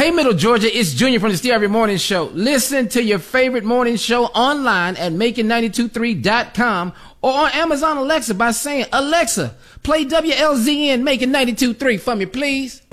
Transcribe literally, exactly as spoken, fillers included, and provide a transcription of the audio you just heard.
Hey, Middle Georgia, it's Junior from the Steve Harvey Morning Show. Listen to your favorite morning show online at making ninety two three dot com or on Amazon Alexa by saying, Alexa, play W L Z N Making ninety two three for me, please.